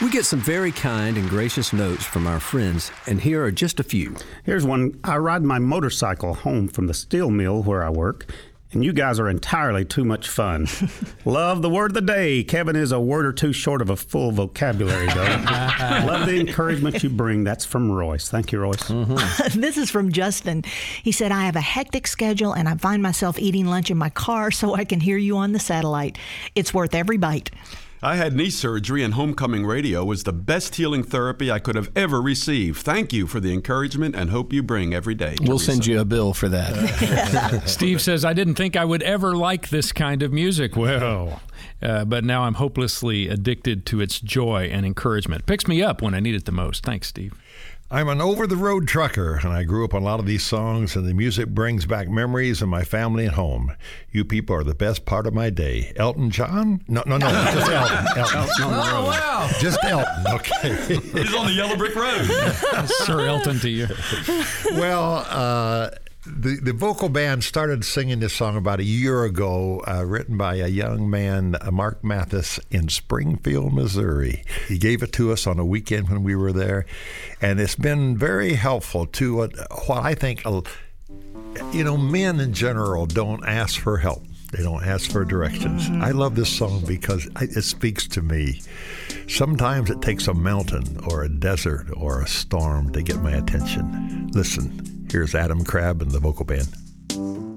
We get some very kind and gracious notes from our friends, and here are just a few. Here's one. I ride my motorcycle home from the steel mill where I work, and you guys are entirely too much fun. Love the word of the day. Kevin is a word or two short of a full vocabulary, though. Love the encouragement you bring. That's from Royce. Thank you, Royce. Mm-hmm. This is from Justin. He said, I have a hectic schedule, and I find myself eating lunch in my car so I can hear you on the satellite. It's worth every bite. I had knee surgery, and Homecoming Radio was the best healing therapy I could have ever received. Thank you for the encouragement and hope you bring every day. We'll send you a bill for that. Steve says, I didn't think I would ever like this kind of music. Well, but now I'm hopelessly addicted to its joy and encouragement. Picks me up when I need it the most. Thanks, Steve. I'm an over-the-road trucker, and I grew up on a lot of these songs, and the music brings back memories of my family and home. You people are the best part of my day. Elton John? No, just Elton. Oh, wow. Just Elton, okay. He's on the yellow brick road. Sir Elton to you. Well, the vocal band started singing this song about a year ago, written by a young man, Mark Mathis, in Springfield, Missouri. He gave it to us on a weekend when we were there, and it's been very helpful to what I think, men in general don't ask for help. They don't ask for directions. Mm-hmm. I love this song because it speaks to me. Sometimes it takes a mountain or a desert or a storm to get my attention. Listen. Here's Adam Crabb and the vocal band.